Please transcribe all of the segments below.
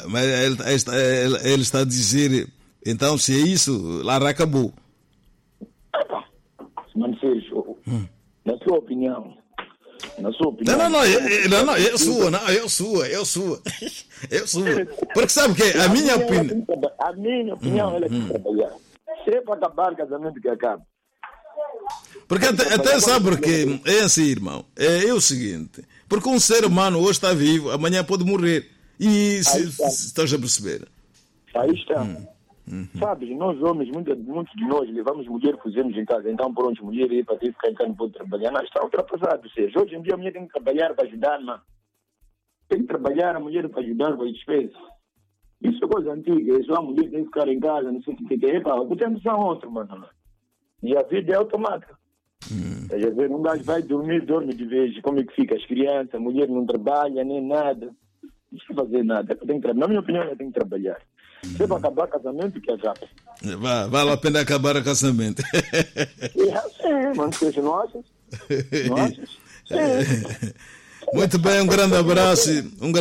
Mas ele está a dizer, então se é isso, lá acabou. Manceres, na sua opinião. Não, é sua. Porque sabe o quê? A minha opinião. A minha opinião ela é que trabalhar. Se é para acabar o casamento que acaba. Porque até sabe porque é assim, irmão. É o seguinte. Porque um ser humano hoje está vivo, amanhã pode morrer. E estás a perceber? Aí está. Sabes, nós homens, muitos de nós levamos mulher, fazemos em casa. Então, por onde mulher ir para ter ficar em casa, não pode trabalhar. Não, está ultrapassado. Ou seja, hoje em dia a mulher tem que trabalhar para ajudar, não. Tem que trabalhar a mulher para ajudar com a despesa. Isso é coisa antiga. Isso a mulher tem que ficar em casa, não sei o que é. Epa, o tempo são outro, mano. E a vida é automática. Quer ver, um gajo vai dormir, dorme de vez. Como é que fica? As crianças, a mulher não trabalha, nem nada. Não precisa fazer nada. Na minha opinião, ela tem que trabalhar. Se é para acabar o casamento, que acaba. Vale a pena acabar o casamento. Sim, mano, você não achas? Não achas? Sim. Muito bem, um grande abraço.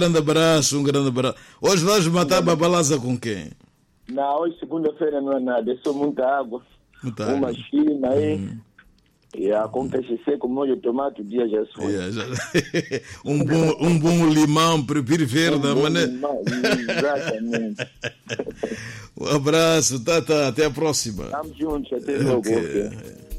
Hoje vais matar a babalaza com quem? Não, hoje segunda-feira não é nada, é só muita água. Uma china aí. Com peixe seco, molho de tomate, o dia já foi. um bom limão, prefiro verde. Exatamente. Um abraço, tá, até a próxima. Estamos juntos, até logo. Okay.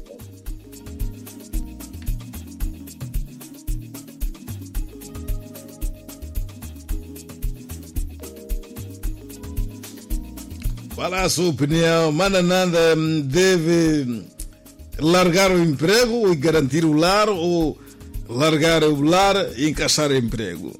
Qual é a sua opinião? Manananda deve largar o emprego e garantir o lar, ou largar o lar e encaixar o emprego?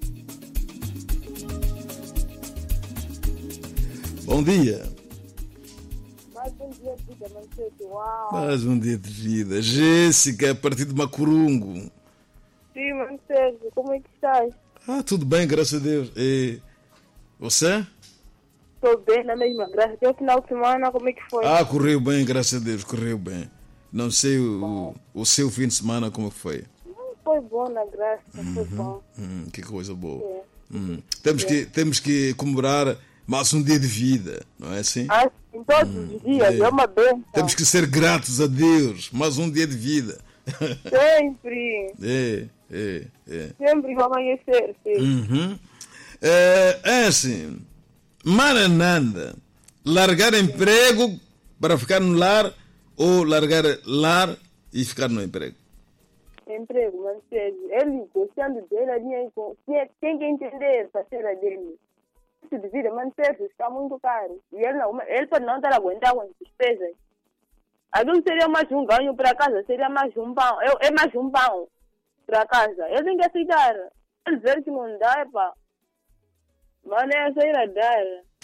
Bom dia. Mais um dia de vida, Mancedo. Uau. Mais um dia de vida. Jéssica, a partir de Macurungo. Sim, Mancedo. Como é que estás? Tudo bem, graças a Deus. E você? Estou bem, na mesma graça. Até o final de semana, como é que foi? Correu bem, graças a Deus, correu bem. Não sei o seu fim de semana como foi. Foi bom, na graça, foi bom. Que coisa boa. Temos que comemorar mais um dia de vida, não é assim? Em todos os dias, é uma bênção. Temos que ser gratos a Deus, mais um dia de vida. Sempre. Sempre vai amanhecer, sim. É assim, Manananda, largar emprego para ficar no lar, ou largar lar e ficar no emprego? Emprego, Mancedo. Ele gostando dele, tem que entender a parceira dele. Isso de vida, Mancedo, está muito caro. E ele pode não estar aguentar com as despesas. Aquilo seria mais um ganho para casa, seria mais um pão. É mais um pão para casa. Ele tem que aceitar. Ele dizer que não dá, mano, é sair a dar.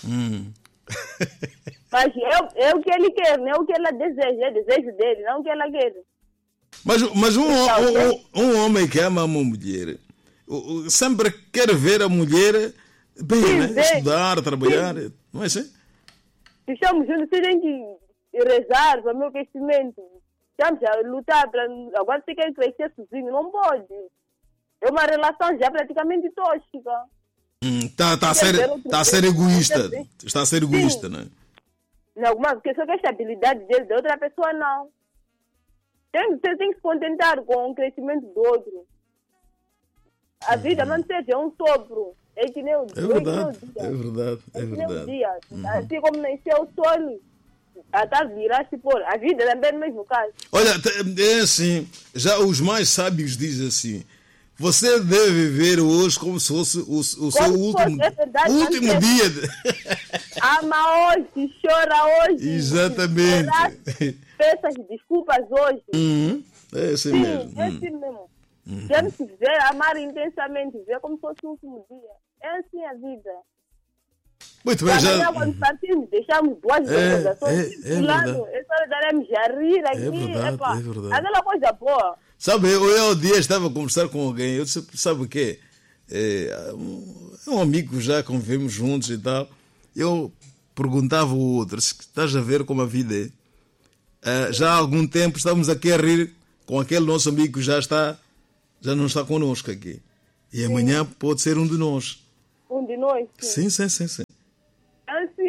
Mas é o que ele quer, não é o que ela deseja, é desejo dele, não o que ela quer. Mas um homem que ama uma mulher sempre quer ver a mulher bem, né? Estudar, trabalhar, não é assim? Se estamos juntos, você tem que rezar para o meu crescimento. Estamos a lutar para. Agora você quer crescer sozinho, não pode. É uma relação já praticamente tóxica. Está a ser egoísta. Está a ser egoísta, não é? Não, mas porque só que a estabilidade dele, da outra pessoa, não. Você tem que se contentar com o crescimento do outro. A vida não seja um sopro. É que nem o dia. É verdade. É que nem o dia. Assim como nasceu o sol, até virar-se por. A vida também é no mesmo caso. Olha, é assim, já os mais sábios dizem assim: você deve viver hoje como se fosse o seu último dia. Ama hoje, chora hoje. Exatamente. Peça desculpas hoje. É assim sim, mesmo. É assim mesmo. Temos que ver, amar intensamente, ver como se fosse o último dia. É assim a vida. Muito bem, já. Quando partimos, deixamos boas recordações. É só daremos a rir aqui. É verdade. Aquela coisa boa. Sabe, eu dia estava a conversar com alguém, eu disse, sabe o quê? É um amigo já convivemos juntos e tal. Eu perguntava ao outro, se estás a ver como a vida é. Já há algum tempo estamos aqui a rir com aquele nosso amigo que já não está connosco aqui. E amanhã pode ser um de nós. Um de nós? Sim.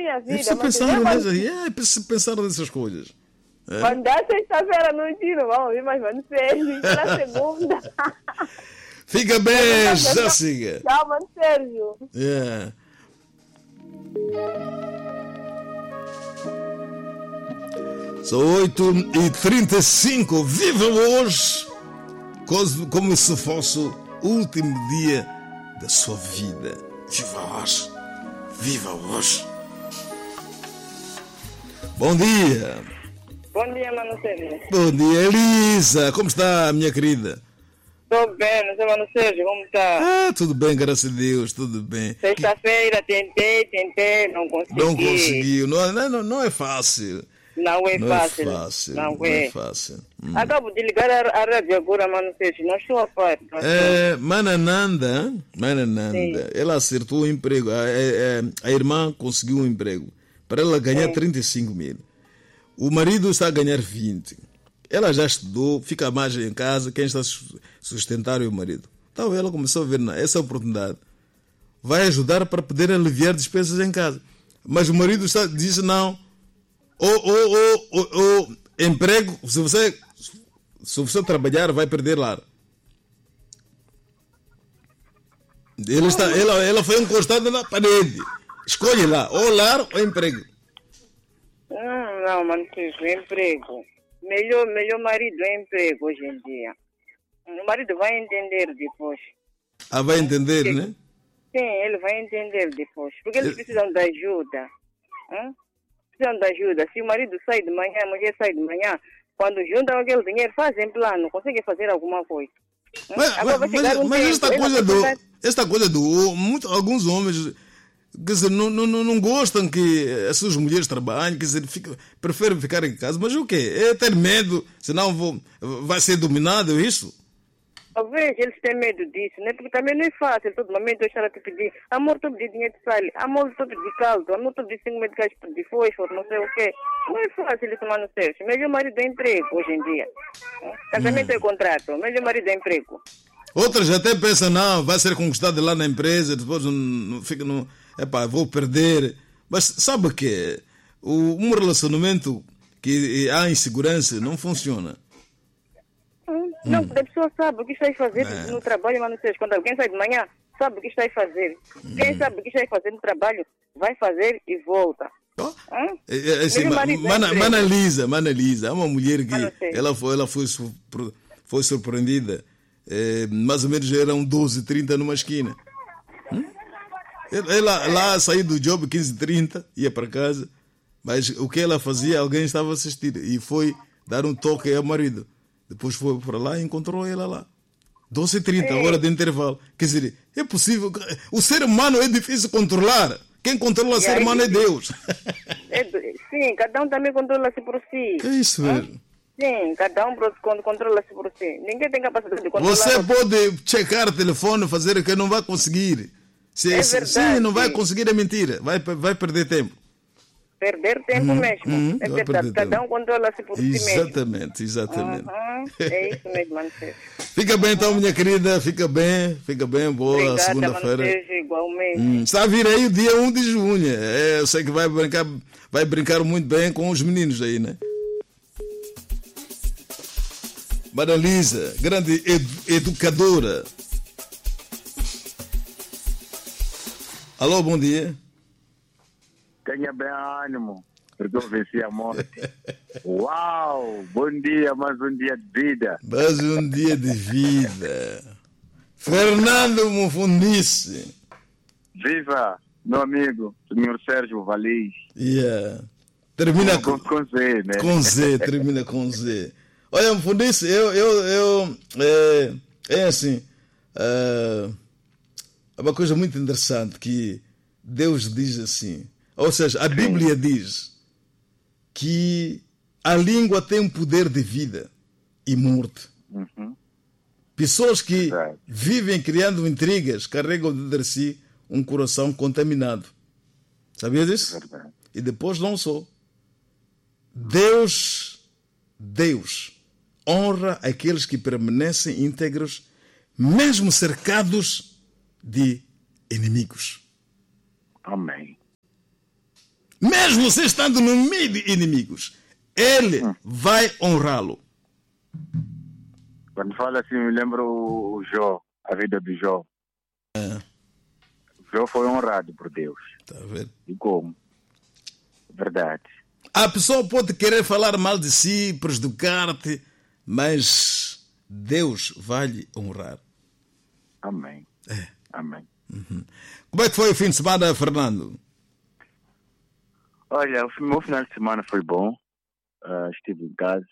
minha É vida. preciso Mas pensar, eu é preciso pensar nessas coisas. quando dá sexta-feira não tiro, vamos ouvir mais Mano Sérgio. Na segunda. Fica bem, Jéssica. Tchau, Mano Sérgio. Yeah. São 8h35. Viva hoje como se fosse o último dia da sua vida. Viva hoje. Viva hoje. Bom dia. Bom dia, Mano Sérgio. Bom dia, Elisa. Como está, minha querida? Estou bem, não sei, Mano Sérgio, como está? Tudo bem, graças a Deus, tudo bem. Sexta-feira tentei, não consegui. Não conseguiu, não é fácil. Não é Não fácil. é fácil. Não Não é. é fácil. Acabo de ligar a rádio agora, Mano Sérgio. Não estou a par. Manananda, Sim. ela acertou o emprego. A irmã conseguiu um emprego para ela ganhar 35 mil. O marido está a ganhar 20. Ela já estudou, fica mais em casa. Quem está a sustentar é o marido. Então ela começou a ver essa oportunidade. Vai ajudar para poder aliviar despesas em casa. Mas o marido disse não. O emprego, se você trabalhar, vai perder lar. Ela foi encostada na parede. Escolhe lá, ou lar ou emprego. Não, Mano Sérgio, emprego. Melhor marido é emprego hoje em dia. O marido vai entender depois. Vai entender, né? Sim, ele vai entender depois. Porque eles precisam de ajuda. Precisam de ajuda. Se o marido sai de manhã, a mulher sai de manhã, quando juntam aquele dinheiro, fazem plano, conseguem fazer alguma coisa. Mas esta coisa alguns homens, quer dizer, não gostam que as suas mulheres trabalhem, quer dizer, preferem ficar em casa. Mas o quê? É ter medo, senão vai ser dominado isso? Talvez eles têm medo disso, né? Porque também não é fácil todo momento eu estar a te pedir amor, estou a pedir dinheiro de sal, amor, estou a pedir caldo, amor, estou a pedir 5 medicais de fósforo, não sei o quê. Não é fácil isso, Mano Sérgio. Melhor marido é emprego hoje em dia. Casamento é contrato, melhor marido é emprego. Outras até pensam, não, vai ser conquistado lá na empresa, depois vou perder. Mas sabe o quê? Um relacionamento que há insegurança não funciona. Não, a pessoa sabe o que está a fazer no trabalho, Mano Sérgio. Quando alguém sai de manhã, sabe o que está a fazer. Quem sabe o que está a fazer no trabalho, vai fazer e volta. Mana Lisa, é uma mulher que ela foi surpreendida. Mais ou menos eram 12h30 numa esquina. Ela lá saiu do job 15h30, ia para casa, mas o que ela fazia, alguém estava a assistir e foi dar um toque ao marido. Depois foi para lá e encontrou ela lá. 12h30, hora de intervalo. Quer dizer, é possível. O ser humano é difícil controlar. Quem controla o ser humano é Deus. Sim, cada um também controla-se por si. É isso mesmo. Sim, cada um controla-se por si. Ninguém tem capacidade de controlar. Você pode checar o telefone, fazer o que não vai conseguir. Sim, não vai conseguir, é mentira. Vai perder tempo. Perder tempo mesmo. É verdade. Cada um controla-se por si mesmo. Exatamente. É isso mesmo, Mano Sérgio. Fica bem então, minha querida. Fica bem. Boa segunda-feira. Igualmente. Está a vir aí o dia 1 de junho. Eu sei que vai brincar muito bem com os meninos aí, né? Madame Lisa, grande educadora. Alô, bom dia. Tenha bem ânimo, porque eu venci a morte. Uau! Bom dia, mais um dia de vida. Mais um dia de vida. Fernando Mufundice. Viva, meu amigo, senhor Sérgio Valis. Yeah. Termina com Z, né? Com Z, termina com Z. Olha, Mufundice, é assim, é uma coisa muito interessante que Deus diz assim. Ou seja, a Bíblia diz que a língua tem um poder de vida e morte. Pessoas que vivem criando intrigas carregam dentro de si um coração contaminado. Sabia disso? E depois não só. Deus honra aqueles que permanecem íntegros, mesmo cercados de inimigos. Amém. mesmo você estando no meio de inimigos, ele vai honrá-lo. Quando fala assim, me lembro o Jó, a vida de Jó. Jó foi honrado por Deus. Tá vendo? E como? Verdade. A pessoa pode querer falar mal de si, prejudicar-te, mas Deus vai lhe honrar. Amém. Amém. Como é que foi o fim de semana, Fernando? Olha, o meu final de semana foi bom. Estive em casa.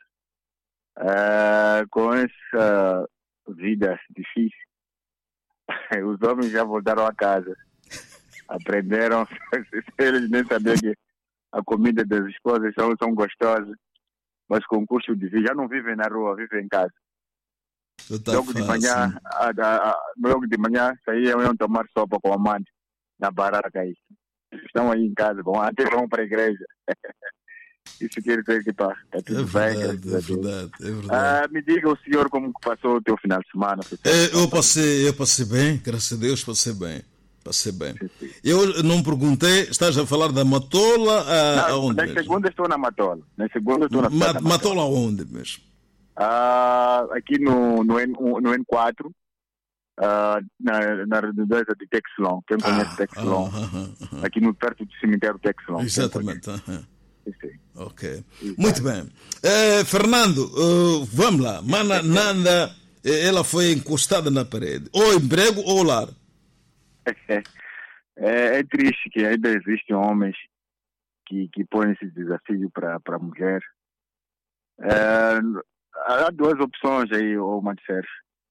Com essa vida difícil, os homens já voltaram a casa. Aprenderam, eles nem sabiam que a comida das esposas são gostosas, mas com custo de vida já não vivem na rua, vivem em casa. Logo de manhã saíam tomar sopa com a amante na barraca aí. Estão aí em casa, até vão para a igreja. Isso quer dizer que está tudo bem. É verdade. Me diga o senhor como que passou o teu final de semana. Eu passei bem, graças a Deus passei bem. Sim. Eu não perguntei, estás a falar da Matola aonde? Na segunda estou na Matola. Matola aonde mesmo? Aqui no N4, na redundância de Texlon. Quem conhece Texlon? Aqui perto do cemitério Texlon. Exatamente. Ok. Muito bem. Fernando, vamos lá. Mana Nanda, ela foi encostada na parede. Ou emprego ou lar. É triste que ainda existem homens que põem esse desafio para a mulher. Há duas opções aí, Mancer.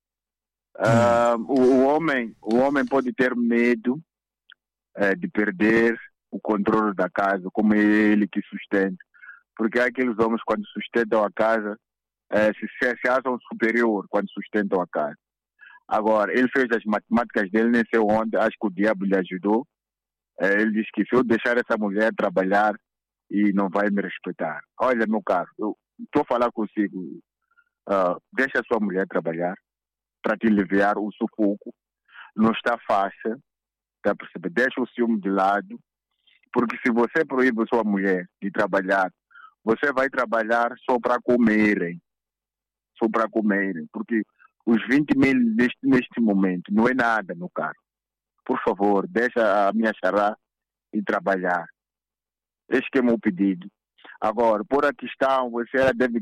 O homem pode ter medo de perder o controle da casa, como é ele que sustenta. Porque há aqueles homens, quando sustentam a casa, se acham superior quando sustentam a casa. Agora, ele fez as matemáticas dele, nem sei onde, acho que o diabo lhe ajudou. Ele disse que se eu deixar essa mulher trabalhar e não vai me respeitar. Olha, meu caro, eu estou a falar consigo. Deixa a sua mulher trabalhar para te aliviar o sufoco. Não está fácil, tá a perceber? Deixa o ciúme de lado, porque se você proíbe a sua mulher de trabalhar, você vai trabalhar só para comerem. Porque os 20 mil neste momento não é nada, meu caro. Por favor, deixa a minha xará e trabalhar. Este que é o meu pedido. Agora, por a questão, você deve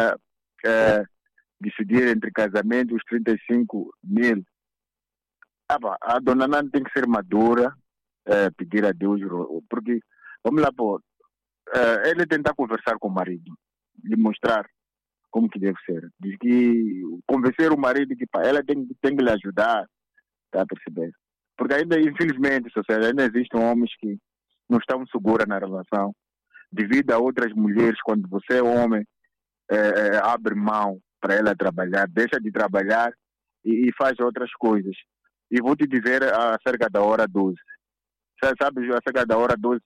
decidir entre casamento os 35 mil. A dona Nanda tem que ser madura, pedir a Deus, porque, vamos lá, ele tentar conversar com o marido, lhe mostrar como que deve ser. Diz que convencer o marido que ela tem que lhe ajudar, tá a perceber? Porque ainda, infelizmente, ainda existem homens que não estão seguros na relação, devido a outras mulheres, quando você é homem, abre mão para ela trabalhar, deixa de trabalhar e faz outras coisas. E vou te dizer acerca da hora 12. Sabe acerca da hora 12?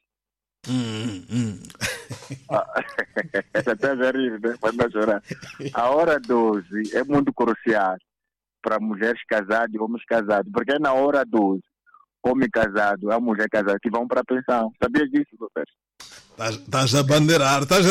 Até a rir, né? Pode não chorar. A hora 12 é muito crucial para mulheres casadas e homens casados, porque é na hora 12, homem casado, a mulher casada, que vão para a pensão. Sabia disso, doutor? Estás a bandeirar, estás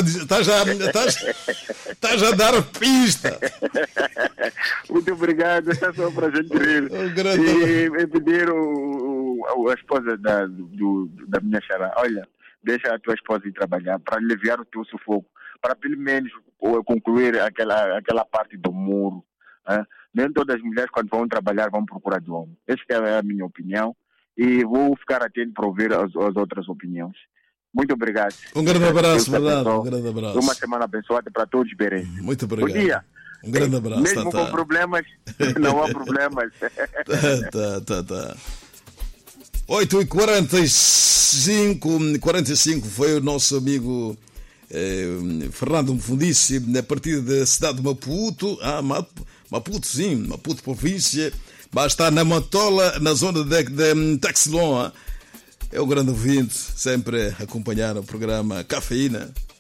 a dar pista. Muito obrigado, é só para a gente rir. E pedir a esposa da minha xará, olha, deixa a tua esposa ir trabalhar para aliviar o teu sufoco, para pelo menos concluir aquela parte do muro. Nem todas as mulheres, quando vão trabalhar, vão procurar de homem. Essa é a minha opinião e vou ficar atento para ouvir as outras opiniões. Muito obrigado. Um grande abraço, verdade. Um grande abraço. Uma semana abençoada para todos, Berém. Muito obrigado. Bom dia. Um grande abraço. Mesmo com problemas, não há problemas. Tá. 8h45 foi o nosso amigo Fernando Mfundici, a partir da cidade de Maputo. Maputo, sim, Maputo província, mas está na Matola, na zona de Texlon. É um grande ouvinte, sempre acompanhar o programa Cafeína.